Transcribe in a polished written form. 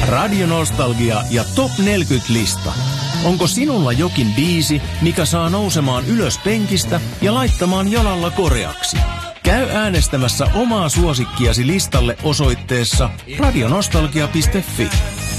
Radionostalgia ja Top 40-lista. Onko sinulla jokin biisi, mikä saa nousemaan ylös penkistä ja laittamaan jalalla koreaksi? Käy äänestämässä omaa suosikkiasi listalle osoitteessa radionostalgia.fi.